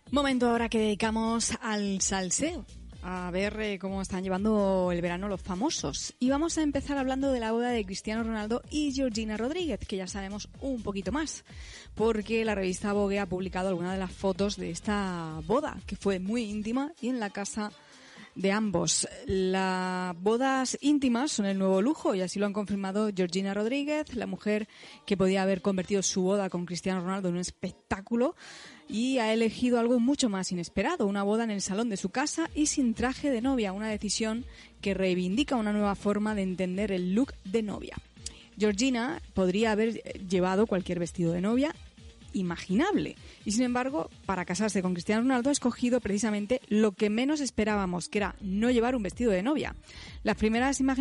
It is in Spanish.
Momento ahora que dedicamos al salseo. A ver cómo están llevando el verano los famosos. Y vamos a empezar hablando de la boda de Cristiano Ronaldo y Georgina Rodríguez, que ya sabemos un poquito más, porque la revista Vogue ha publicado algunas de las fotos de esta boda, que fue muy íntima y en la casa de ambos. Las bodas íntimas son el nuevo lujo y así lo han confirmado Georgina Rodríguez, la mujer que podía haber convertido su boda con Cristiano Ronaldo en un espectáculo, y ha elegido algo mucho más inesperado, una boda en el salón de su casa y sin traje de novia, una decisión que reivindica una nueva forma de entender el look de novia. Georgina podría haber llevado cualquier vestido de novia imaginable y sin embargo para casarse con Cristiano Ronaldo ha escogido precisamente lo que menos esperábamos, que era no llevar un vestido de novia. Las primeras imágenes